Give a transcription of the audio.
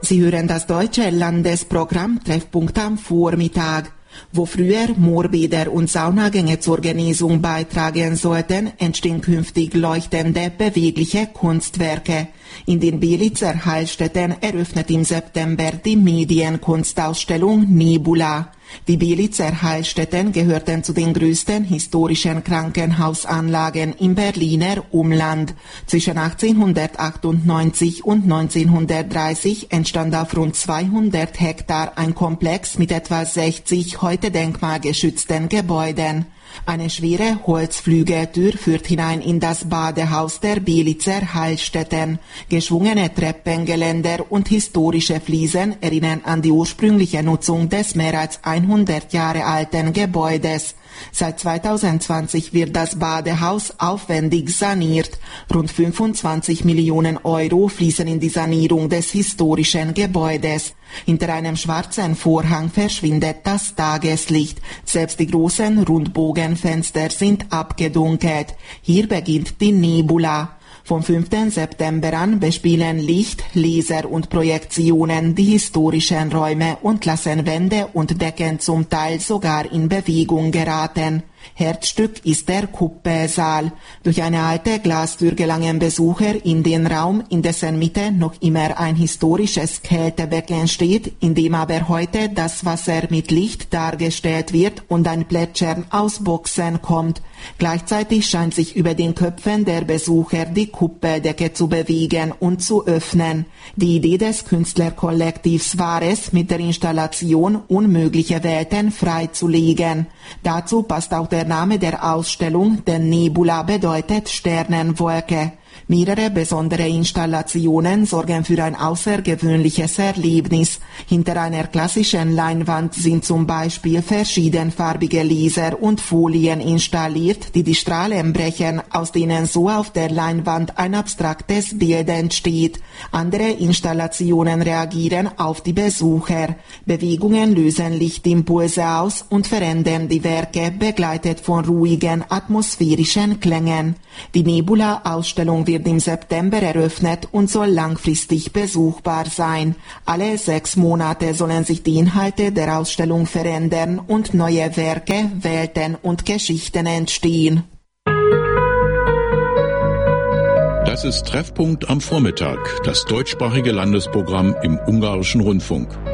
Sie hören das deutsche Landesprogramm Treffpunkt am Vormittag. Wo früher Moorbäder und Saunagänge zur Genesung beitragen sollten, entstehen künftig leuchtende, bewegliche Kunstwerke. In den Belitzer Heilstätten eröffnet im September die Medienkunstausstellung Nebula. Die Belitzer Heilstätten gehörten zu den größten historischen Krankenhausanlagen im Berliner Umland. Zwischen 1898 und 1930 entstand auf rund 200 Hektar ein Komplex mit etwa 60 heute denkmalgeschützten Gebäuden. Eine schwere Holzflügeltür führt hinein in das Badehaus der Belitzer Heilstätten. Geschwungene Treppengeländer und historische Fliesen erinnern an die ursprüngliche Nutzung des mehr als 100 Jahre alten Gebäudes. Seit 2020 wird das Badehaus aufwendig saniert. Rund 25 Millionen Euro fließen in die Sanierung des historischen Gebäudes. Hinter einem schwarzen Vorhang verschwindet das Tageslicht. Selbst die großen Rundbogenfenster sind abgedunkelt. Hier beginnt die Nebula. Vom 5. September an bespielen Licht, Laser und Projektionen die historischen Räume und lassen Wände und Decken zum Teil sogar in Bewegung geraten. Herzstück ist der Kuppelsaal. Durch eine alte Glastür gelangen Besucher in den Raum, in dessen Mitte noch immer ein historisches Kältebecken steht, in dem aber heute das Wasser mit Licht dargestellt wird und ein Plätschern aus Boxen kommt. Gleichzeitig scheint sich über den Köpfen der Besucher die Kuppeldecke zu bewegen und zu öffnen. Die Idee des Künstlerkollektivs war es, mit der Installation unmögliche Welten freizulegen. Dazu passt auch der Name der Ausstellung, denn Nebula bedeutet Sternenwolke. Mehrere besondere Installationen sorgen für ein außergewöhnliches Erlebnis. Hinter einer klassischen Leinwand sind zum Beispiel verschiedenfarbige Laser und Folien installiert, die Strahlen brechen, aus denen so auf der Leinwand ein abstraktes Bild entsteht. Andere Installationen reagieren auf die Besucher. Bewegungen lösen Lichtimpulse aus und verändern die Werke, begleitet von ruhigen, atmosphärischen Klängen. Die Nebula-Ausstellung wird im September eröffnet und soll langfristig besuchbar sein. Alle 6 Monate sollen sich die Inhalte der Ausstellung verändern und neue Werke, Welten und Geschichten entstehen. Das ist Treffpunkt am Vormittag, das deutschsprachige Landesprogramm im Ungarischen Rundfunk.